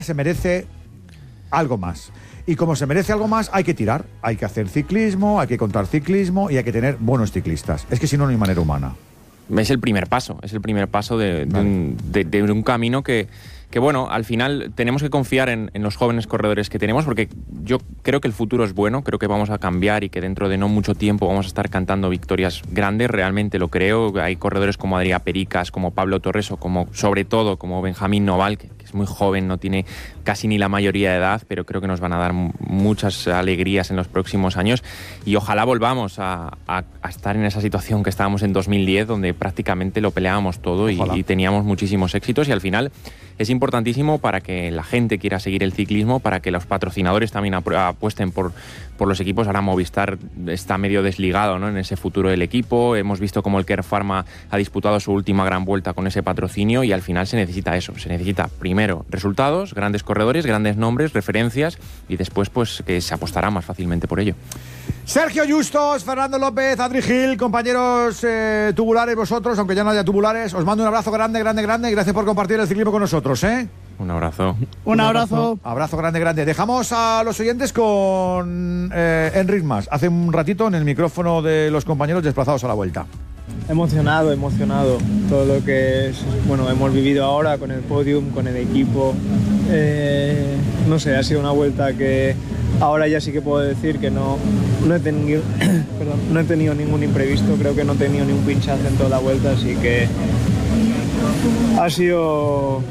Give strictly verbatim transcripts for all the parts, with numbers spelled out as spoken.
se merece algo más. Y como se merece algo más, hay que tirar, hay que hacer ciclismo, hay que contar ciclismo y hay que tener buenos ciclistas. Es que si no, no hay manera humana. Es el primer paso, es el primer paso de, de, vale. un, de, de un camino que, que, bueno, al final tenemos que confiar en, en los jóvenes corredores que tenemos, porque yo creo que el futuro es bueno, creo que vamos a cambiar y que dentro de no mucho tiempo vamos a estar cantando victorias grandes, realmente lo creo. Hay corredores como Adrià Pericas, como Pablo Torres o como, sobre todo, como Benjamín Noval, que, que es muy joven, no tiene casi ni la mayoría de edad, pero creo que nos van a dar muchas alegrías en los próximos años y ojalá volvamos a, a, a estar en esa situación que estábamos en dos mil diez, donde prácticamente lo peleábamos todo y, y teníamos muchísimos éxitos, y al final es importantísimo para que la gente quiera seguir el ciclismo, para que los patrocinadores también apuesten por, por los equipos. Ahora Movistar está medio desligado, ¿no?, en ese futuro del equipo. Hemos visto cómo el Care Pharma ha disputado su última gran vuelta con ese patrocinio y al final se necesita eso, se necesita primero resultados, grandes corredores, grandes nombres, referencias, y después pues que se apostará más fácilmente por ello. Sergio Justos, Fernando López, Adri Gil, compañeros eh, tubulares vosotros, aunque ya no haya tubulares, os mando un abrazo grande, grande, grande y gracias por compartir el ciclismo con nosotros, ¿eh? Un abrazo. Un abrazo. Abrazo grande, grande. Dejamos a los oyentes con eh, Enric Mas. Hace un ratito en el micrófono de los compañeros desplazados a la vuelta. Emocionado, emocionado. Todo lo que es, bueno, hemos vivido ahora con el podium, con el equipo. Eh, no sé, ha sido una vuelta que ahora ya sí que puedo decir que no, no, he tenido, perdón, no he tenido ningún imprevisto. Creo que no he tenido ni un pinchazo en toda la vuelta, así que ha sido...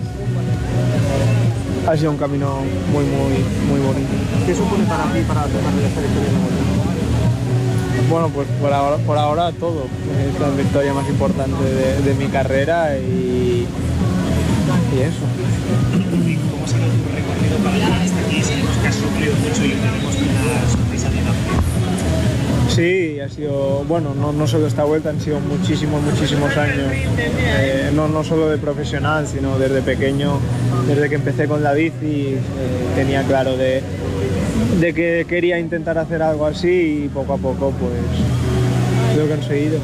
Ha sido un camino muy, muy, muy bonito. ¿Qué supone para ti, para tomar esta victoria en la vuelta? Bueno, pues por ahora, por ahora todo. Es la victoria más importante de, de mi carrera y, y eso. ¿Cómo ha sido tu recorrido para llegar hasta aquí? Sabemos que has sufrido mucho y tenemos una sorpresa de la... Sí, ha sido, bueno, no, no solo esta vuelta, han sido muchísimos, muchísimos años, eh, no, no solo de profesional, sino desde pequeño, desde que empecé con la bici, eh, tenía claro de, de que quería intentar hacer algo así y poco a poco pues lo he conseguido.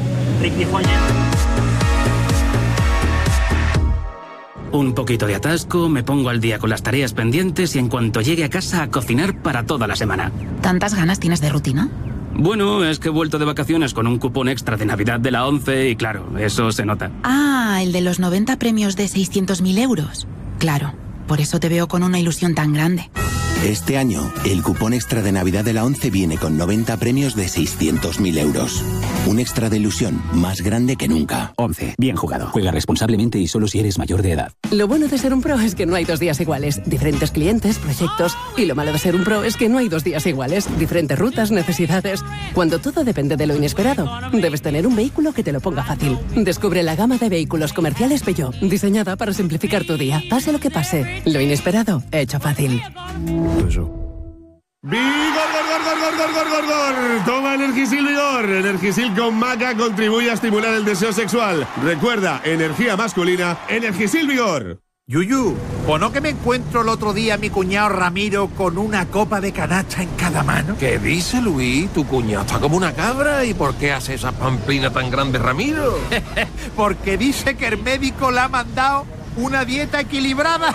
Un poquito de atasco, me pongo al día con las tareas pendientes y en cuanto llegue a casa a cocinar para toda la semana. ¿Tantas ganas tienes de rutina? Bueno, es que he vuelto de vacaciones con un cupón extra de Navidad de la ONCE y claro, eso se nota. Ah, el de los noventa premios de seiscientos mil euros. Claro, por eso te veo con una ilusión tan grande. Este año, el cupón extra de Navidad de la ONCE viene con noventa premios de seiscientos mil euros. Un extra de ilusión más grande que nunca. ONCE, bien jugado. Juega responsablemente y solo si eres mayor de edad. Lo bueno de ser un pro es que no hay dos días iguales. Diferentes clientes, proyectos. Y lo malo de ser un pro es que no hay dos días iguales. Diferentes rutas, necesidades. Cuando todo depende de lo inesperado, debes tener un vehículo que te lo ponga fácil. Descubre la gama de vehículos comerciales Peugeot, diseñada para simplificar tu día. Pase lo que pase, lo inesperado, hecho fácil. Eso. ¡Vigor, gor, gor, gor, gor, gor, gor, gor! Toma Energisil Vigor. Energisil con maca contribuye a estimular el deseo sexual. Recuerda, energía masculina, Energisil Vigor. Yuyu, ¿o no que me encuentro el otro día a mi cuñado Ramiro con una copa de canacha en cada mano? ¿Qué dice, Luis? Tu cuñado está como una cabra. ¿Y por qué hace esa pamplina tan grande, Ramiro? Porque dice que el médico le ha mandado una dieta equilibrada.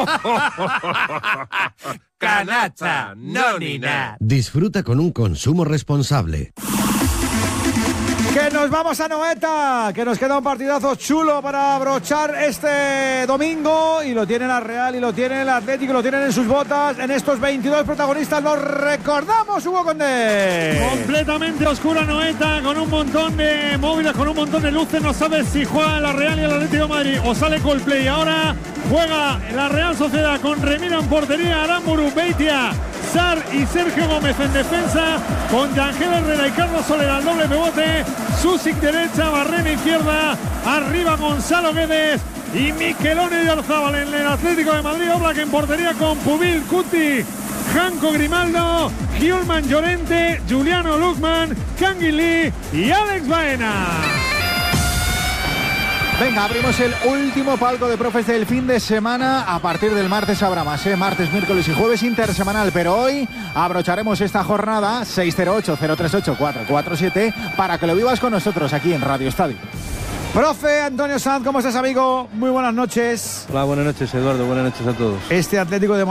Canacha, no ni nada. Disfruta con un consumo responsable. Que nos vamos a Noeta, que nos queda un partidazo chulo para abrochar este domingo y lo tiene la Real y lo tiene el Atlético y lo tienen en sus botas. En estos veintidós protagonistas los recordamos, Hugo Condé. Completamente oscura Noeta, con un montón de móviles, con un montón de luces. No sabes si juega la Real y el Atlético de Madrid o sale Coldplay. Ahora juega la Real Sociedad con Remiro en portería, Aramburu, Beitia, Sar y Sergio Gómez en defensa, con Yangel Herrera y Carlos Soler al doble pivote, Susic derecha, Barrena izquierda, arriba Gonzalo Guedes y Miquelone de Orzábal en el Atlético de Madrid. Oblak en portería con Pubil, Cuti, Janko Grimaldo, Hjulman Llorente, Juliano Lukman, Canguilí y Alex Baena. Venga, abrimos el último palco de profes del fin de semana. A partir del martes habrá más, ¿eh? Martes, miércoles y jueves intersemanal. Pero hoy abrocharemos esta jornada seis cero ocho, cero tres ocho, cuatro cuatro siete para que lo vivas con nosotros aquí en Radio Estadio. Profe Antonio Sanz, ¿cómo estás, amigo? Muy buenas noches. Hola, buenas noches, Eduardo. Buenas noches a todos. Este Atlético de